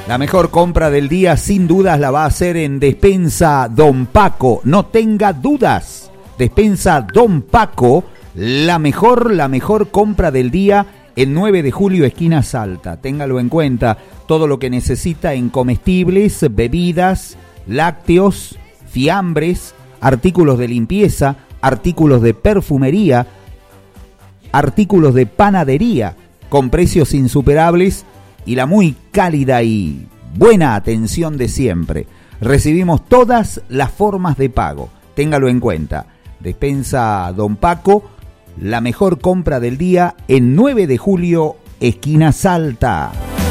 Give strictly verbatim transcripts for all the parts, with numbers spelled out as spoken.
La mejor compra del día, sin dudas, la va a hacer en Despensa Don Paco. No tenga dudas. Despensa Don Paco, la mejor, la mejor compra del día en nueve de julio, esquina Salta. Téngalo en cuenta. Todo lo que necesita en comestibles, bebidas, lácteos, fiambres, artículos de limpieza, artículos de perfumería, artículos de panadería, con precios insuperables y la muy cálida y buena atención de siempre. Recibimos todas las formas de pago. Téngalo en cuenta. Despensa Don Paco, la mejor compra del día en nueve de julio, esquina Salta.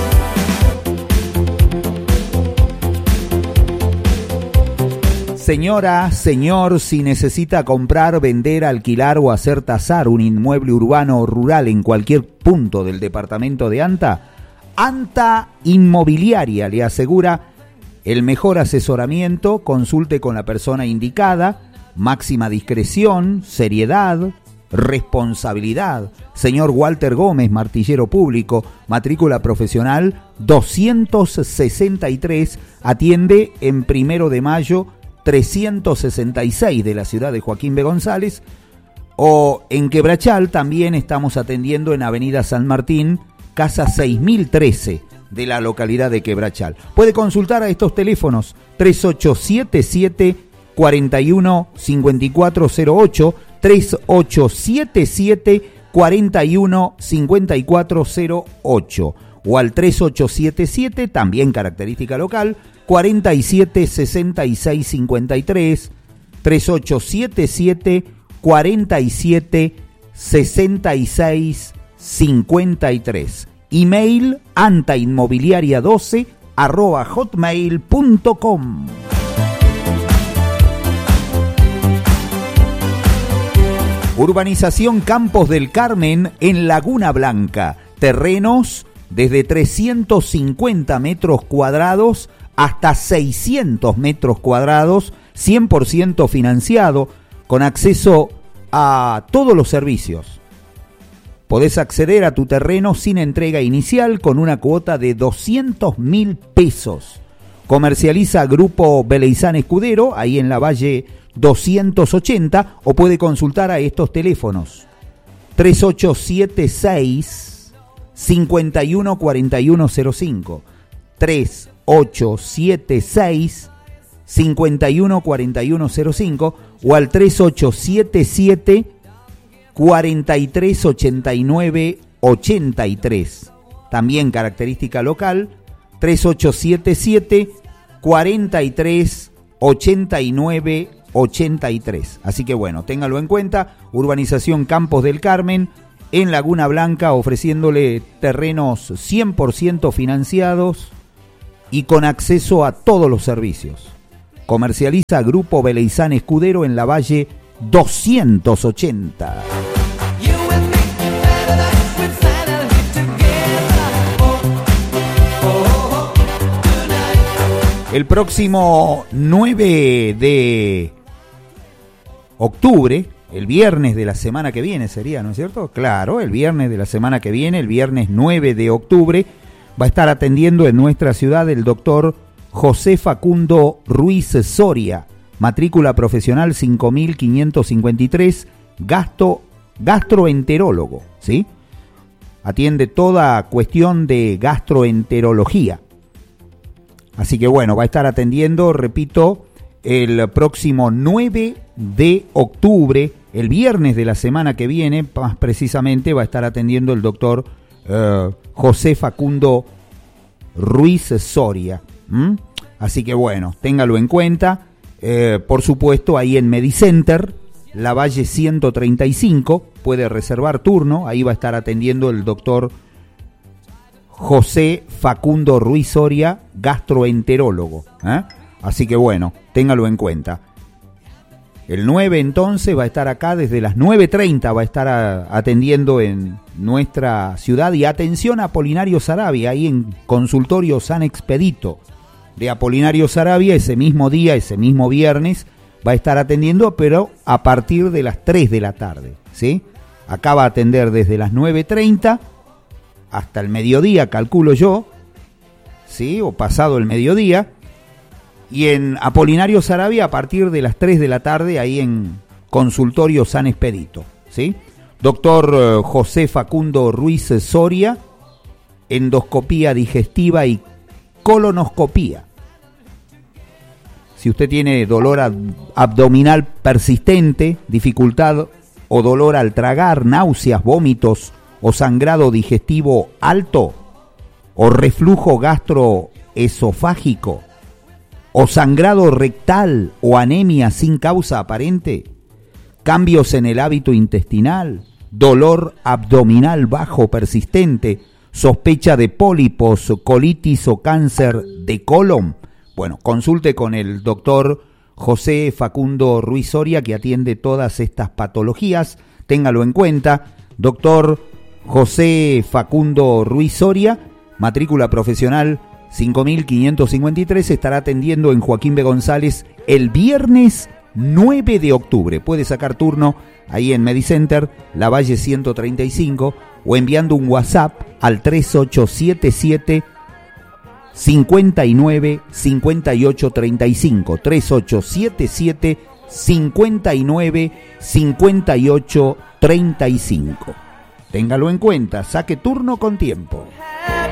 Señora, señor, si necesita comprar, vender, alquilar o hacer tasar un inmueble urbano o rural en cualquier punto del departamento de Anta, Anta Inmobiliaria le asegura el mejor asesoramiento. Consulte con la persona indicada, máxima discreción, seriedad, responsabilidad. Señor Walter Gómez, martillero público, matrícula profesional doscientos sesenta y tres, atiende en Primero de Mayo trescientos sesenta y seis de la ciudad de Joaquín B. González, o en Quebrachal también estamos atendiendo en Avenida San Martín, casa seis mil trece de la localidad de Quebrachal. Puede consultar a estos teléfonos tres ocho siete siete, cuatro uno cinco cuatro cero ocho, tres ocho siete siete, cuatro uno cinco cuatro cero ocho o al tres ocho siete siete, también característica local, cuarenta y siete sesenta y seis cincuenta y tres, tres ocho siete siete, cuarenta y siete sesenta y seis cincuenta y tres. Email antainmobiliaria doce arroba hotmail punto com. Urbanización Campos del Carmen en Laguna Blanca. Terrenos desde trescientos cincuenta metros cuadrados hasta seiscientos metros cuadrados, cien por ciento financiado, con acceso a todos los servicios. Podés acceder a tu terreno sin entrega inicial con una cuota de doscientos mil pesos. Comercializa Grupo Beleizán Escudero, ahí en la Valle doscientos ochenta, o puede consultar a estos teléfonos. tres ocho siete seis, cinco uno cuatro uno cero cinco, tres ocho siete seis, cinco uno cuatro uno cero cinco o al tres ocho siete siete, cuarenta y tres ochenta y nueve ochenta y tres. También característica local, tres ocho siete siete, cuarenta y tres ochenta y nueve ochenta y tres. Así que bueno, téngalo en cuenta. Urbanización Campos del Carmen en Laguna Blanca, ofreciéndole terrenos cien por ciento financiados y con acceso a todos los servicios. Comercializa Grupo Beleizán Escudero en la Valle doscientos ochenta. El próximo nueve de octubre, el viernes de la semana que viene sería, ¿no es cierto? Claro, el viernes de la semana que viene, el viernes nueve de octubre, va a estar atendiendo en nuestra ciudad el doctor José Facundo Ruiz Soria, matrícula profesional cinco mil quinientos cincuenta y tres, gasto, gastroenterólogo, ¿sí? Atiende toda cuestión de gastroenterología. Así que bueno, va a estar atendiendo, repito, el próximo nueve de octubre, el viernes de la semana que viene, más precisamente, va a estar atendiendo el doctor uh, José Facundo Ruiz Soria. ¿Mm? Así que bueno, téngalo en cuenta. Eh, por supuesto, ahí en Medicenter, La Valle ciento treinta y cinco, puede reservar turno, ahí va a estar atendiendo el doctor José Facundo Ruiz Soria, gastroenterólogo. ¿eh? Así que bueno, téngalo en cuenta. El nueve entonces va a estar acá desde las nueve treinta, va a estar a, atendiendo en nuestra ciudad. Y atención a Apolinario Sarabia, ahí en Consultorio San Expedito de Apolinario Sarabia, ese mismo día, ese mismo viernes, va a estar atendiendo, pero a partir de las tres de la tarde. ¿sí? Acá va a atender desde las nueve treinta hasta el mediodía, calculo yo, ¿sí? O pasado el mediodía. Y en Apolinario Saravia a partir de las tres de la tarde, ahí en Consultorio San Expedito, ¿sí? Doctor José Facundo Ruiz Soria, endoscopía digestiva y colonoscopía. Si usted tiene dolor ab- abdominal persistente, dificultad o dolor al tragar, náuseas, vómitos o sangrado digestivo alto, o reflujo gastroesofágico, o sangrado rectal o anemia sin causa aparente, cambios en el hábito intestinal, dolor abdominal bajo persistente, sospecha de pólipos, colitis o cáncer de colon, bueno, consulte con el doctor José Facundo Ruiz Soria, que atiende todas estas patologías. Téngalo en cuenta, doctor José Facundo Ruiz Soria, matrícula profesional cinco mil quinientos cincuenta y tres, estará atendiendo en Joaquín B. González el viernes nueve de octubre. Puede sacar turno ahí en Medicenter, Lavalle ciento treinta y cinco, o enviando un WhatsApp al tres ocho siete siete cincuenta y nueve cincuenta y ocho treinta y cinco, tres ocho siete siete cincuenta y nueve cincuenta y ocho treinta y cinco. Téngalo en cuenta, saque turno con tiempo.